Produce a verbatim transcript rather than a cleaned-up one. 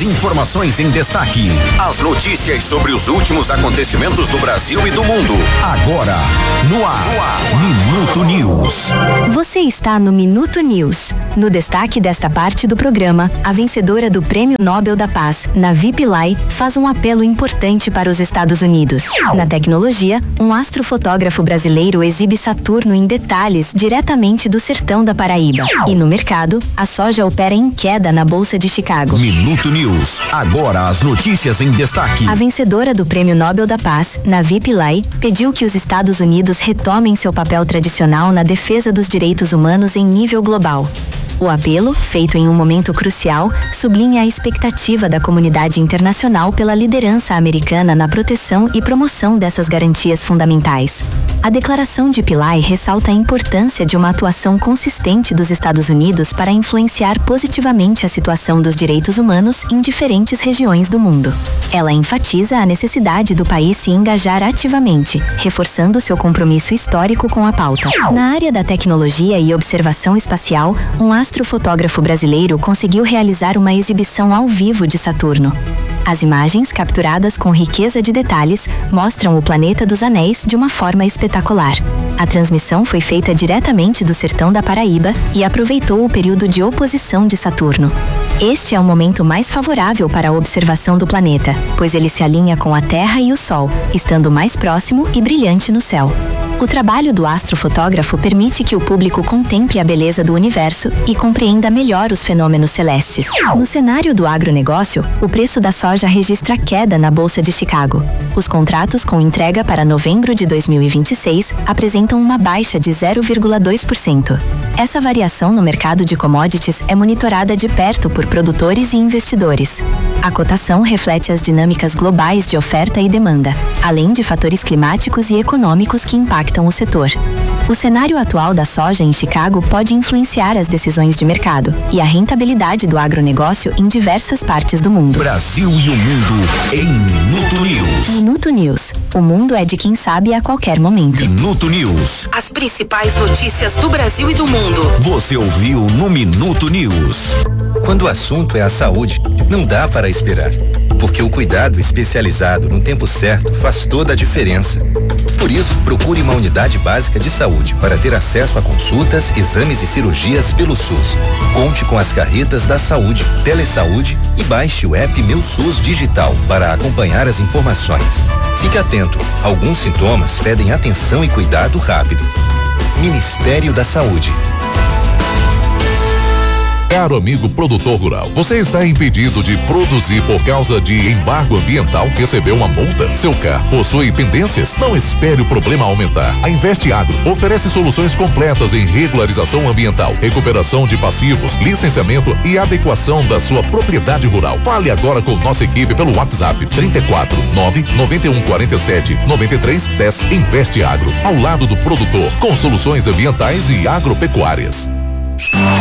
As informações em destaque. As notícias sobre os últimos acontecimentos do Brasil e do mundo. Agora, no ar, no ar. Minuto News. Você está no Minuto News. No destaque desta parte do programa, a vencedora do Prêmio Nobel da Paz, Navi Pillay, faz um apelo importante para os Estados Unidos. Na tecnologia, um astrofotógrafo brasileiro exibe Saturno em detalhes diretamente do sertão da Paraíba. E no mercado, a soja opera em queda na Bolsa de Chicago. Minuto News. Agora as notícias em destaque. A vencedora do Prêmio Nobel da Paz, Navi Pillay, pediu que os Estados Unidos retomem seu papel tradicional na defesa dos direitos humanos em nível global. O apelo, feito em um momento crucial, sublinha a expectativa da comunidade internacional pela liderança americana na proteção e promoção dessas garantias fundamentais. A declaração de Pillay ressalta a importância de uma atuação consistente dos Estados Unidos para influenciar positivamente a situação dos direitos humanos em diferentes regiões do mundo. Ela enfatiza a necessidade do país se engajar ativamente, reforçando seu compromisso histórico com a pauta. Na área da tecnologia e observação espacial, um astrofotógrafo brasileiro conseguiu realizar uma exibição ao vivo de Saturno. As imagens, capturadas com riqueza de detalhes, mostram o planeta dos anéis de uma forma espetacular. A transmissão foi feita diretamente do sertão da Paraíba e aproveitou o período de oposição de Saturno. Este é o momento mais favorável para a observação do planeta, pois ele se alinha com a Terra e o Sol, estando mais próximo e brilhante no céu. O trabalho do astrofotógrafo permite que o público contemple a beleza do universo e compreenda melhor os fenômenos celestes. No cenário do agronegócio, o preço da soja registra queda na Bolsa de Chicago. Os contratos com entrega para novembro de dois mil e vinte e seis apresentam uma baixa de zero vírgula dois por cento. Essa variação no mercado de commodities é monitorada de perto por produtores e investidores. A cotação reflete as dinâmicas globais de oferta e demanda, além de fatores climáticos e econômicos que impactam o setor. O cenário atual da soja em Chicago pode influenciar as decisões de mercado e a rentabilidade do agronegócio em diversas partes do mundo. Brasil e o mundo em Minuto News. Minuto News. O mundo é de quem sabe a qualquer momento. Minuto News. As principais notícias do Brasil e do mundo. Você ouviu no Minuto News. Quando o assunto é a saúde, não dá para esperar. Porque o cuidado especializado no tempo certo faz toda a diferença. Por isso, procure uma unidade básica de saúde para ter acesso a consultas, exames e cirurgias pelo SUS. Conte com as carretas da saúde, Telesaúde e baixe o app Meu SUS Digital para acompanhar as informações. Fique atento, alguns sintomas pedem atenção e cuidado rápido. Ministério da Saúde. Caro amigo produtor rural, você está impedido de produzir por causa de embargo ambiental? Recebeu uma multa? Seu carro possui pendências? Não espere o problema aumentar. A Investe Agro oferece soluções completas em regularização ambiental, recuperação de passivos, licenciamento e adequação da sua propriedade rural. Fale agora com nossa equipe pelo WhatsApp trinta e quatro, nove, noventa e um, quarenta e sete, noventa e três, dez. Investe Agro, ao lado do produtor, com soluções ambientais e agropecuárias.